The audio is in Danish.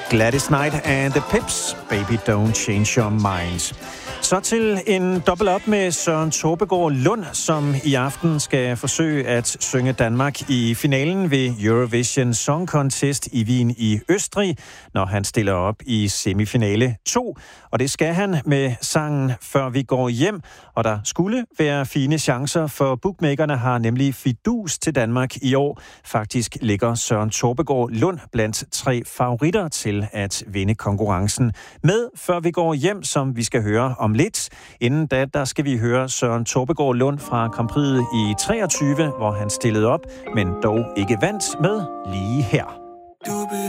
Gladys Knight and the Pips, Baby Don't Change Your Mind. Så til en dobbelt op med Søren Tåbegaard Lund, som i aften skal forsøge at synge Danmark i finalen ved Eurovision Song Contest i Wien i Østrig, når han stiller op i semifinale 2. Og det skal han med sangen Før vi går hjem, og der skulle være fine chancer, for bookmakerne har nemlig fidus til Danmark i år. Faktisk ligger Søren Tåbegaard Lund blandt 3 favoritter til at vinde konkurrencen. Med Før vi går hjem, som vi skal høre om lidt. Inden da, der skal vi høre Søren Tåbegaard Lund fra Grand Prix'et i 23, hvor han stillede op, men dog ikke vandt med lige her.